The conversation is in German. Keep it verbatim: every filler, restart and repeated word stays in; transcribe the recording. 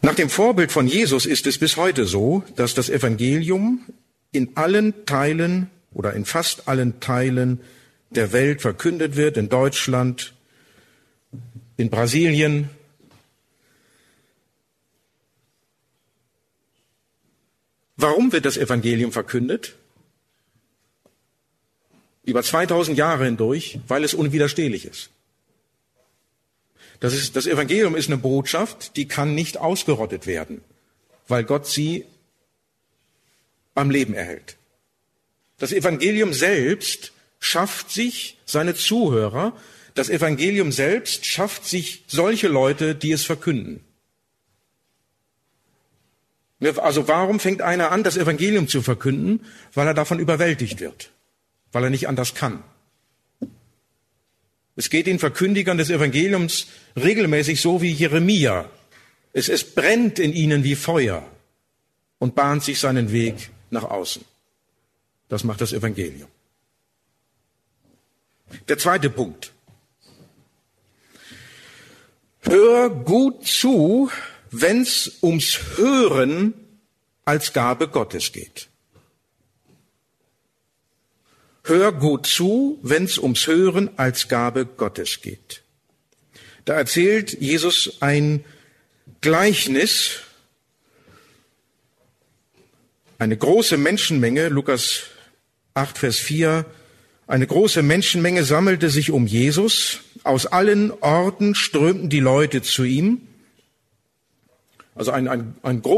Nach dem Vorbild von Jesus ist es bis heute so, dass das Evangelium in allen Teilen oder in fast allen Teilen der Welt verkündet wird, in Deutschland, in Brasilien. Warum wird das Evangelium verkündet? Über zweitausend Jahre hindurch, weil es unwiderstehlich ist. Das ist, das Evangelium ist eine Botschaft, die kann nicht ausgerottet werden, weil Gott sie am Leben erhält. Das Evangelium selbst schafft sich seine Zuhörer. Das Evangelium selbst schafft sich solche Leute, die es verkünden. Also warum fängt einer an, das Evangelium zu verkünden? Weil er davon überwältigt wird, weil er nicht anders kann. Es geht den Verkündigern des Evangeliums regelmäßig so wie Jeremia. Es, es brennt in ihnen wie Feuer und bahnt sich seinen Weg nach außen. Das macht das Evangelium. Der zweite Punkt. Hör gut zu, wenn es ums Hören als Gabe Gottes geht. Hör gut zu, wenn es ums Hören als Gabe Gottes geht. Da erzählt Jesus ein Gleichnis. Eine große Menschenmenge, Lukas acht, Vers vier, eine große Menschenmenge sammelte sich um Jesus. Aus allen Orten strömten die Leute zu ihm. Also ein, ein, ein